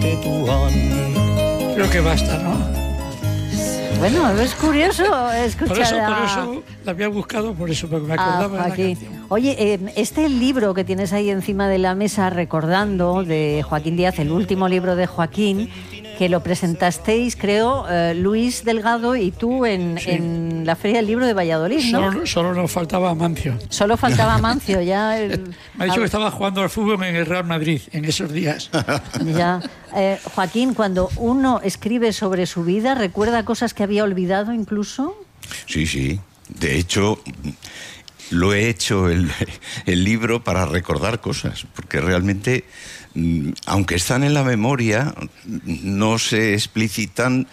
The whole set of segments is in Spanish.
Tetuán. Creo que basta, ¿no? Bueno, es curioso escuchar por eso la había buscado, por eso, porque me acordaba de la canción. Oye, este libro que tienes ahí encima de la mesa, recordando, de Joaquín Díaz, el último libro de Joaquín, que lo presentasteis, creo, Luis Delgado y tú en la Feria del Libro de Valladolid, ¿no? Solo nos faltaba Amancio. Solo faltaba Amancio, ya. Me ha dicho que estaba jugando al fútbol en el Real Madrid en esos días. Ya. Joaquín, cuando uno escribe sobre su vida, ¿recuerda cosas que había olvidado incluso? Sí. De hecho, lo he hecho el libro para recordar cosas, porque realmente, aunque están en la memoria, no se explicitan,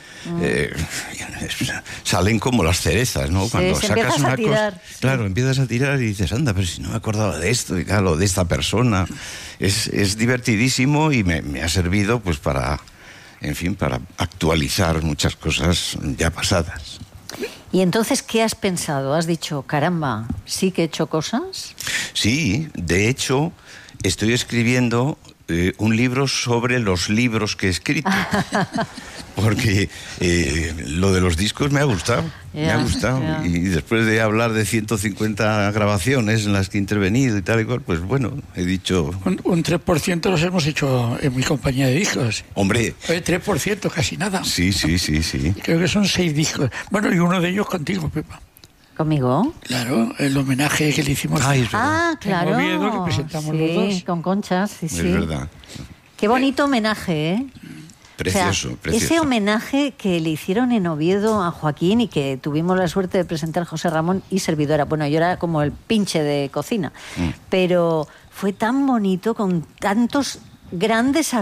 salen como las cerezas, ¿no? Sí, cuando sacas una cosa, sí. claro, empiezas a tirar y dices, anda, pero si no me acordaba de esto y tal, o de esta persona. Es divertidísimo y me ha servido pues para actualizar muchas cosas ya pasadas. ¿Y entonces qué has pensado? ¿Has dicho, caramba, sí que he hecho cosas? Sí, de hecho, estoy escribiendo un libro sobre los libros que he escrito. Porque lo de los discos me ha gustado. Ya. Y después de hablar de 150 grabaciones en las que he intervenido y tal y cual, pues bueno, he dicho... Un 3% los hemos hecho en mi compañía de discos. Hombre... 3%, casi nada. Sí. Creo que son 6 discos. Bueno, y uno de ellos contigo, Pepa. ¿Conmigo? Claro, el homenaje que le hicimos claro. en Oviedo, que presentamos los dos. Con Concha, sí. Es verdad. Qué bonito homenaje, ¿eh? Precioso. Ese homenaje que le hicieron en Oviedo a Joaquín y que tuvimos la suerte de presentar José Ramón y servidora. Bueno, yo era como el pinche de cocina, pero fue tan bonito con tantos grandes